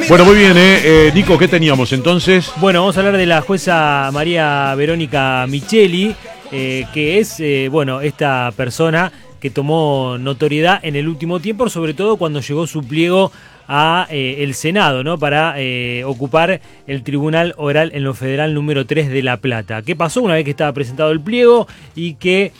Bueno, muy bien, Nico, ¿qué teníamos entonces? Bueno, vamos a hablar de la jueza María Verónica Micheli, que es, esta persona que tomó notoriedad en el último tiempo, sobre todo cuando llegó su pliego a el Senado, ¿no? Para ocupar el Tribunal Oral en lo Federal número 3 de La Plata. ¿Qué pasó una vez que estaba presentado el pliego y que,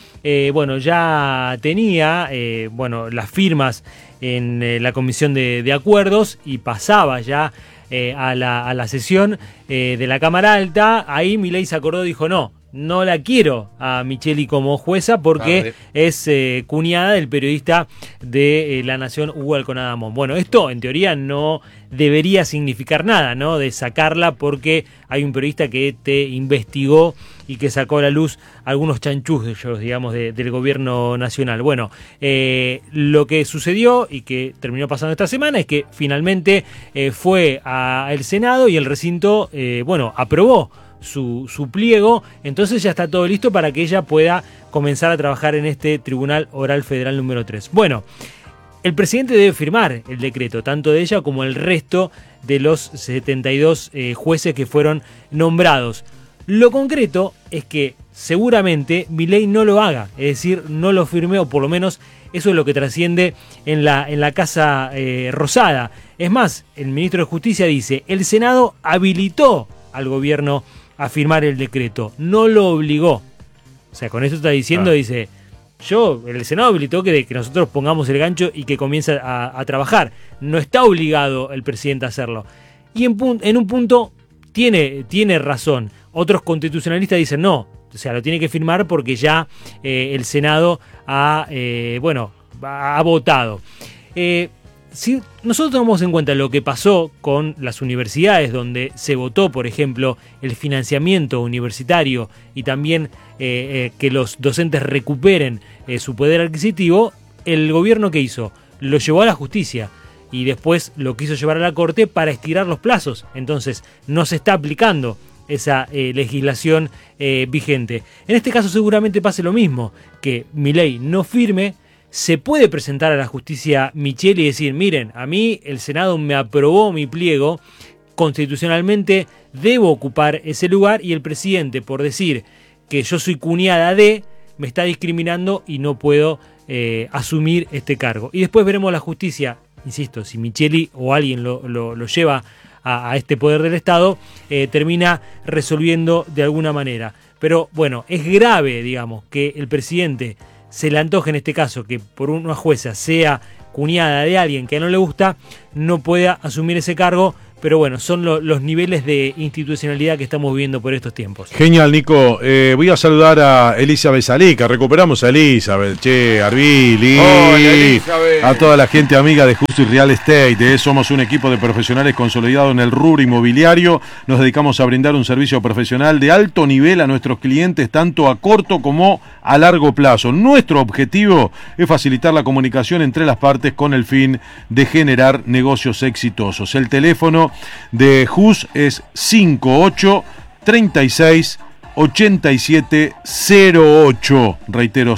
ya tenía, las firmas en la Comisión de Acuerdos y pasaba ya a la sesión de la Cámara Alta? Ahí Milei se acordó, dijo no la quiero a Micheli como jueza porque es cuñada del periodista de La Nación, Hugo Alconada Amón. Bueno, esto en teoría no debería significar nada, ¿no? De sacarla porque hay un periodista que te investigó y que sacó a la luz algunos chanchullos, digamos, del gobierno nacional. Bueno, lo que sucedió y que terminó pasando esta semana es que finalmente fue al Senado y el recinto, aprobó su pliego, entonces ya está todo listo para que ella pueda comenzar a trabajar en este Tribunal Oral Federal número 3. Bueno, el presidente debe firmar el decreto, tanto de ella como el resto de los 72 jueces que fueron nombrados. Lo concreto es que seguramente Milei no lo haga, es decir, no lo firme, o por lo menos eso es lo que trasciende en la Casa Rosada. Es más, el ministro de Justicia dice, el Senado habilitó al gobierno a firmar el decreto, no lo obligó. O sea, con eso está diciendo, dice, el Senado habilitó que nosotros pongamos el gancho y que comience a trabajar. No está obligado el presidente a hacerlo. Y en un punto tiene razón. Otros constitucionalistas dicen no, o sea, lo tiene que firmar porque ya el Senado ha votado. Si nosotros tomamos en cuenta lo que pasó con las universidades, donde se votó, por ejemplo, el financiamiento universitario y también que los docentes recuperen su poder adquisitivo, el gobierno, ¿qué hizo? Lo llevó a la justicia y después lo quiso llevar a la Corte para estirar los plazos. Entonces, no se está aplicando esa legislación vigente. En este caso seguramente pase lo mismo, que Milei no firme. Se puede presentar a la justicia Micheli y decir, miren, a mí el Senado me aprobó mi pliego, constitucionalmente debo ocupar ese lugar y el presidente, por decir que yo soy cuñada de, me está discriminando y no puedo asumir este cargo. Y después veremos la justicia, insisto, si Micheli o alguien lo lleva a este poder del Estado, termina resolviendo de alguna manera. Pero bueno, es grave, digamos, que el presidente se le antoje en este caso que por una jueza sea cuñada de alguien que no le gusta, no pueda asumir ese cargo, pero bueno, son los niveles de institucionalidad que estamos viviendo por estos tiempos. Genial, Nico. Voy a saludar a Elizabeth Salica. Recuperamos a Elizabeth, Arvili. Hola, Elizabeth. A toda la gente amiga de Justo y Real Estate. Somos un equipo de profesionales consolidado en el rubro inmobiliario. Nos dedicamos a brindar un servicio profesional de alto nivel a nuestros clientes, tanto a corto como a largo plazo. Nuestro objetivo es facilitar la comunicación entre las partes con el fin de generar negocios exitosos. El teléfono de JUS es 58 36 87 08. Reitero,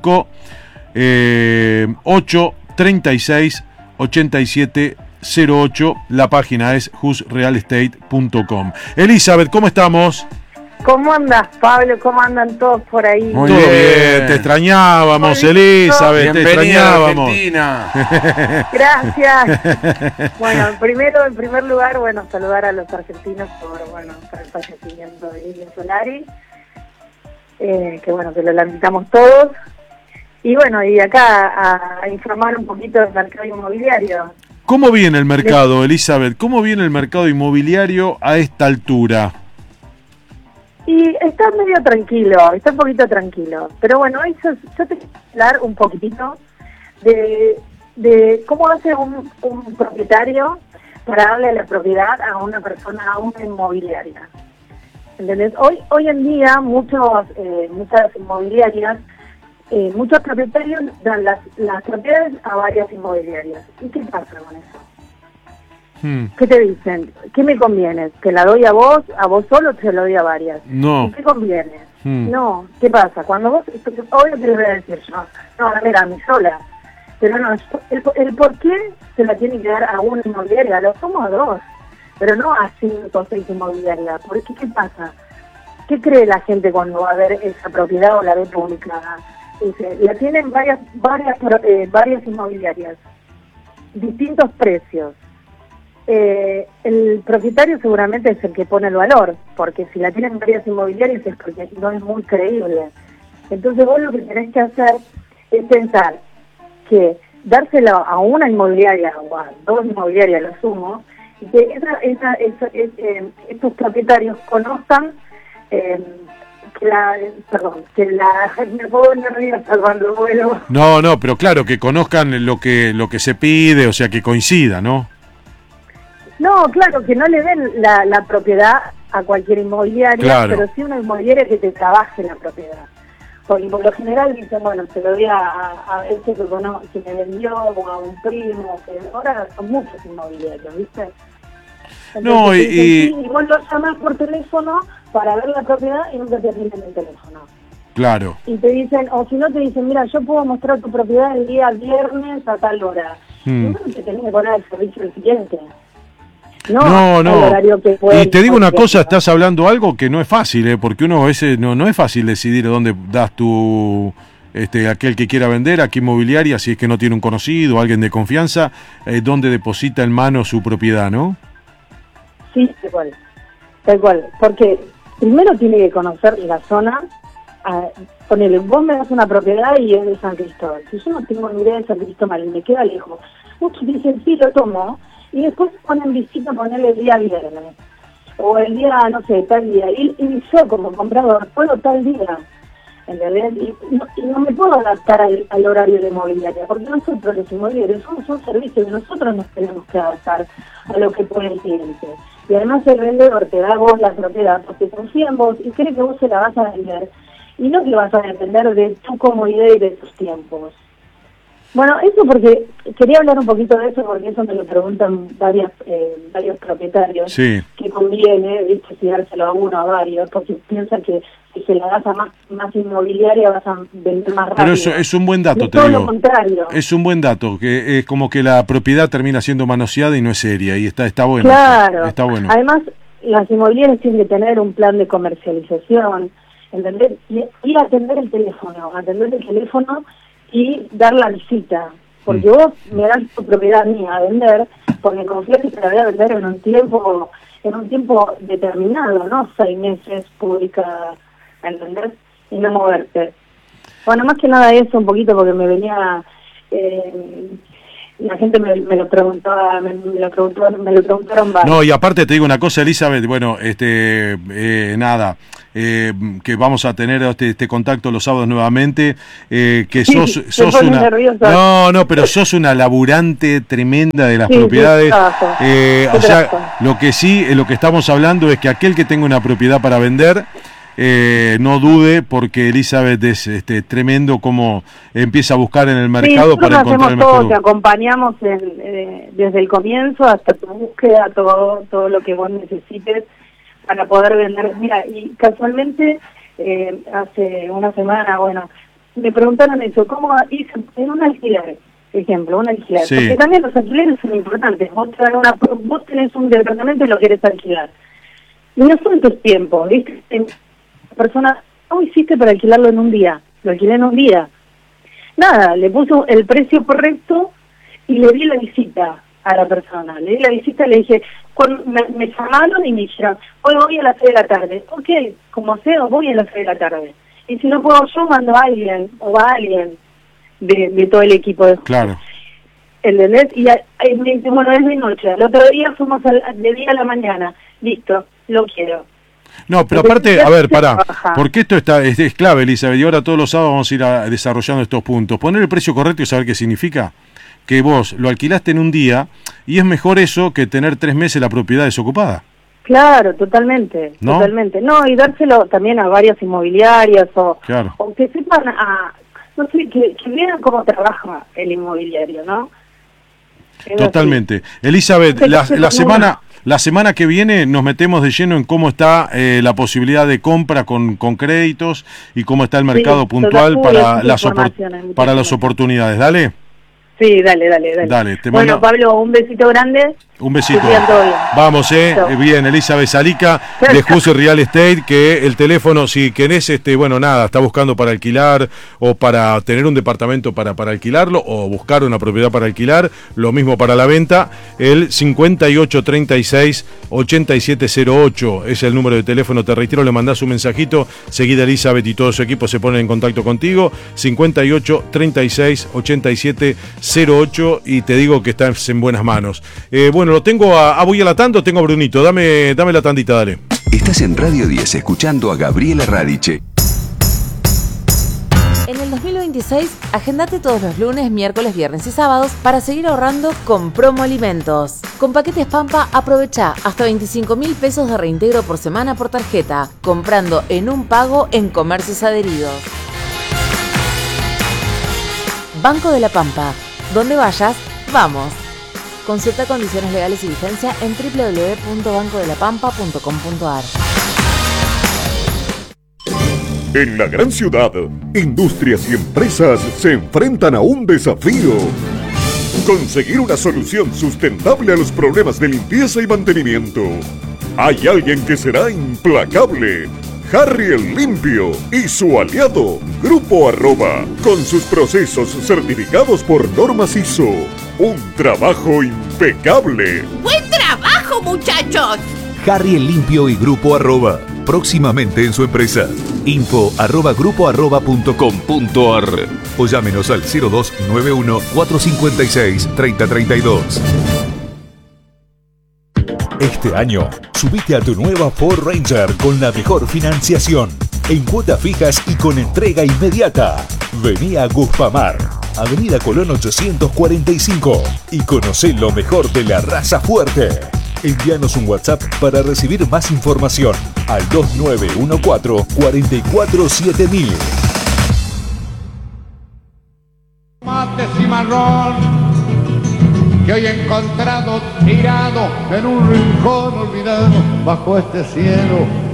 8 36 87 08. La página es jusrealestate.com. Elizabeth, ¿cómo estamos? ¿Cómo andas, Pablo? ¿Cómo andan todos por ahí? Muy bien, te extrañábamos, Elizabeth, te extrañábamos. Argentina. Gracias. Bueno, en primer lugar, saludar a los argentinos por el fallecimiento de Lilian Solari, que lo lamentamos todos. Y y acá a informar un poquito del mercado inmobiliario. ¿Cómo viene el mercado, Elizabeth? ¿Cómo viene el mercado inmobiliario a esta altura? Y está medio tranquilo, está un poquito tranquilo. Pero hoy yo te quiero hablar un poquitito de cómo hace un propietario para darle la propiedad a una persona, a una inmobiliaria. ¿Entendés? Hoy en día muchas inmobiliarias, muchos propietarios dan las propiedades a varias inmobiliarias. ¿Y qué pasa con eso? ¿Qué te dicen? ¿Qué me conviene? ¿Te la doy a vos solo o te la doy a varias? No. ¿Qué conviene? No, ¿qué pasa? Cuando vos, obvio te lo voy a decir yo, mira, a mí sola. Pero no, el por qué se la tiene que dar a una inmobiliaria, lo somos dos. pero no a 5 o 6 inmobiliarias. Porque, ¿qué pasa? ¿Qué cree la gente cuando va a ver esa propiedad o la ve publicada? Dice, la tienen varias inmobiliarias, distintos precios. El propietario seguramente es el que pone el valor, porque si la tienen varias inmobiliarias es porque no es muy creíble. Entonces vos lo que tenés que hacer es pensar que dárselo a una inmobiliaria o a 2 inmobiliarias, lo sumo, y que estos propietarios conozcan me puedo nerviosa cuando vuelo. No, pero claro, que conozcan lo que se pide, o sea, que coincida, ¿no? No, claro, que no le den la propiedad a cualquier inmobiliaria, claro, pero sí una inmobiliaria que te trabaje la propiedad. Porque por lo general dicen, bueno, se lo di a ese que me vendió, o a un primo, que ahora son muchos inmobiliarios, ¿viste? Entonces, no, y vos lo llamás por teléfono para ver la propiedad y nunca te atienden el teléfono. Claro. Y te dicen, o si no te dicen, mira, yo puedo mostrar tu propiedad el día viernes a tal hora. Y no te tenés que poner al servicio del cliente. No. El horario que y te digo una cosa, estás hablando algo que no es fácil, porque uno a veces no es fácil decidir dónde das aquel que quiera vender, a qué inmobiliaria, si es que no tiene un conocido, alguien de confianza, dónde deposita en mano su propiedad, ¿no? Sí, tal cual, porque primero tiene que conocer la zona. Ponele, vos me das una propiedad y es de San Cristóbal. Si yo no tengo ni idea de San Cristóbal y me queda lejos, muchos dicen, sí, lo tomo, y después ponen visita, ponerle el día viernes, o el día, no sé, tal día, y yo como comprador puedo tal día, ¿entendés? Y no me puedo adaptar al horario de inmobiliaria, porque nosotros los inmobiliarios somos un servicio y nosotros nos tenemos que adaptar a lo que pone el cliente. Y además el vendedor te da a vos la propiedad porque confía en vos y cree que vos se la vas a vender, y no que vas a depender de tu comodidad y de tus tiempos. Bueno, eso porque quería hablar un poquito de eso, porque eso me lo preguntan varios propietarios. Sí. Que conviene, ¿viste? Si dárselo a uno o a varios, porque piensan que si se la das a más inmobiliaria vas a vender más rápido. Pero eso es un buen dato, te digo. digo. Lo contrario. Es un buen dato, que es como que la propiedad termina siendo manoseada y no es seria, y está bueno. Claro. Está bueno. Además, las inmobiliarias tienen que tener un plan de comercialización, ¿entendés? Y atender el teléfono y dar la visita, porque vos me das tu propiedad mía a vender, porque confías que te la voy a vender en un tiempo determinado, no 6 meses publicada, ¿entendés? Y no moverte. Bueno, más que nada eso un poquito, porque me venía, la gente me lo preguntaba, me lo preguntaron varios. No, y aparte te digo una cosa, Elizabeth, bueno, que vamos a tener este contacto los sábados nuevamente, que sos una nerviosa. Pero sos una laburante tremenda de las propiedades. O sea, lo que sí, lo que estamos hablando es que aquel que tenga una propiedad para vender, no dude, porque Elizabeth es tremendo como empieza a buscar en el mercado para encontrar el mejor. Te acompañamos desde el comienzo hasta tu búsqueda, todo lo que vos necesites para poder vender. Mira, y casualmente hace una semana, me preguntaron eso, ¿cómo hice en un alquiler? Ejemplo, un alquiler. Sí. Porque también los alquileres son importantes. Vos tenés un departamento y lo querés alquilar. Y no son tus tiempos, ¿viste? Persona, ¿cómo hiciste para alquilarlo en un día? Lo alquilé en un día. Nada, le puso el precio correcto y le di la visita a la persona. Le di la visita y le dije, me llamaron y me dijeron, hoy voy a las 6 de la tarde. Ok, como sea, voy a las 6 de la tarde. Y si no puedo yo, mando a alguien, o va alguien de todo el equipo. Claro. ¿Entendés? Y me dice, bueno, es de noche. El otro día fuimos de día a la mañana. Listo, lo quiero. No, pero aparte, a ver, pará, porque esto es clave, Elizabeth, y ahora todos los sábados vamos a ir desarrollando estos puntos. Poner el precio correcto y saber qué significa. Que vos lo alquilaste en un día, y es mejor eso que tener 3 meses la propiedad desocupada. Claro, totalmente, ¿no? Totalmente. No, y dárselo también a varias inmobiliarias, o que sepan, no sé, que vean cómo trabaja el inmobiliario, ¿no? Totalmente. Elizabeth, la semana que viene nos metemos de lleno en cómo está la posibilidad de compra con créditos y cómo está el mercado puntual para las oportunidades. Dale. Sí, dale. Dale, te Bueno, mando Pablo, un besito grande. un besito. Que sigan todo bien. Vamos, Chao. bien, Elizabeth Salica de Juicio Real Estate, que el teléfono, si querés, bueno, nada, está buscando para alquilar o para tener un departamento para alquilarlo o buscar una propiedad para alquilar, lo mismo para la venta, el 5836-8708 es el número de teléfono, te reitero, le mandás un mensajito, seguida Elizabeth y todo su equipo se ponen en contacto contigo, 5836-8708 y te digo que estás en buenas manos. Bueno, lo tengo voy a la tanda, tengo a Brunito, dame la tandita, dale. Estás en Radio 10 escuchando a Gabriela Radiche. En el 2026, agendate todos los lunes, miércoles, viernes y sábados para seguir ahorrando con Promo Alimentos. Con paquetes Pampa, aprovecha hasta 25.000 pesos de reintegro por semana por tarjeta, comprando en un pago en comercios adheridos. Banco de la Pampa. Donde vayas, vamos. Consulta condiciones legales y vigencia en www.bancodelapampa.com.ar. En la gran ciudad, industrias y empresas se enfrentan a un desafío. Conseguir una solución sustentable a los problemas de limpieza y mantenimiento. Hay alguien que será implacable. Harry el Limpio y su aliado, Grupo Arroba, con sus procesos certificados por normas ISO. Un trabajo impecable. ¡Buen trabajo, muchachos! Harry el Limpio y Grupo Arroba, próximamente en su empresa. info@grupoarroba.com.ar o llámenos al 0291 456 3032. Este año, subite a tu nueva Ford Ranger con la mejor financiación, en cuotas fijas y con entrega inmediata. Vení a Guspamar, Avenida Colón 845, y conocé lo mejor de la raza fuerte. Envíanos un WhatsApp para recibir más información al 2914 447000. Mate cimarrón que hoy he encontrado tirado en un rincón olvidado bajo este cielo